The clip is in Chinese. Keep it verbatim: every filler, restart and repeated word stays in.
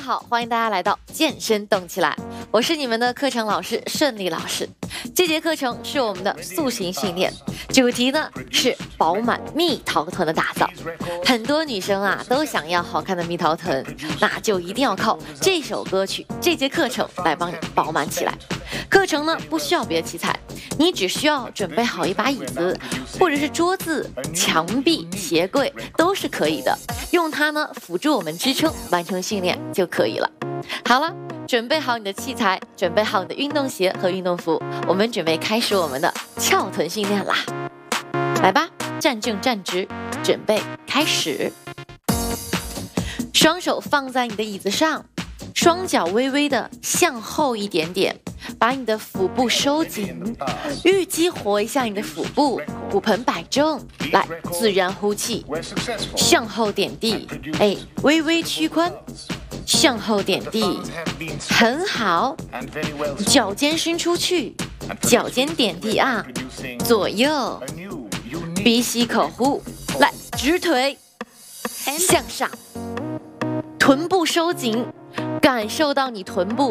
好，欢迎大家来到健身动起来，我是你们的课程老师顺利老师。这节课程是我们的塑形训练，主题呢是饱满蜜桃臀的打造。很多女生啊都想要好看的蜜桃臀，那就一定要靠这首歌曲、这节课程来帮你饱满起来。课程呢不需要别的器材，你只需要准备好一把椅子，或者是桌子、墙壁、鞋柜都是可以的，用它呢辅助我们支撑，完成训练就可以了。好了，准备好你的器材，准备好你的运动鞋和运动服，我们准备开始我们的翘臀训练啦！来吧，站正站直，准备开始。双手放在你的椅子上，双脚微微的向后一点点，把你的腹部收紧，预激活一下你的腹部，骨盆摆正，来自然呼气，向后点地，哎，微微屈髋，向后点地，很好，脚尖伸出去，脚尖点地啊，左右，鼻吸口呼，来直腿向上，臀部收紧，感受到你臀部